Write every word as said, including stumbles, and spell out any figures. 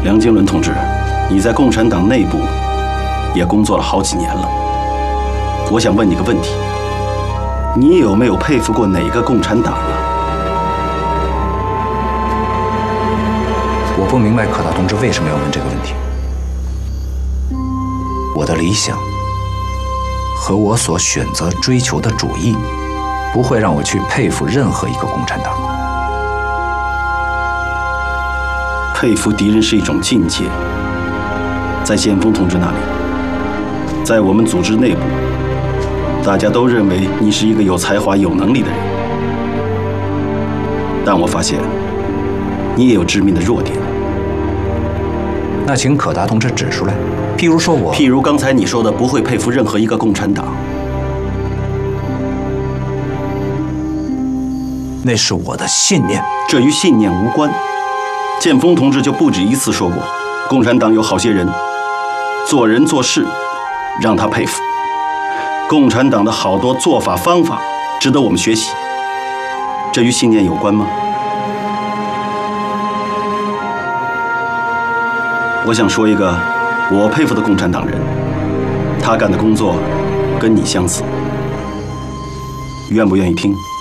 梁经纶同志，你在共产党内部也工作了好几年了。我想问你个问题：你有没有佩服过哪个共产党啊？ 我不明白柯达同志为什么要问这个问题。我的理想和我所选择追求的主义，不会让我去佩服任何一个共产党。 佩服敌人是一种境界，在剑锋同志那里，在我们组织内部，大家都认为你是一个有才华、有能力的人。但我发现，你也有致命的弱点。 那请可达同志指出来，譬如说我， 譬如刚才你说的，不会佩服任何一个共产党。 那是我的信念， 这与信念无关。剑锋同志就不止一次说过，共产党有好些人，做人做事让他佩服。共产党的好多做法方法值得我们学习，这与信念有关吗？我想说一个我佩服的共产党人，他干的工作跟你相似，愿不愿意听？